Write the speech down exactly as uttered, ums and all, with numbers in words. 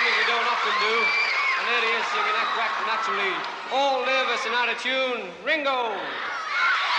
something we don't often do. And there he is singing that crack naturally. All nervous and out of tune. Ringo!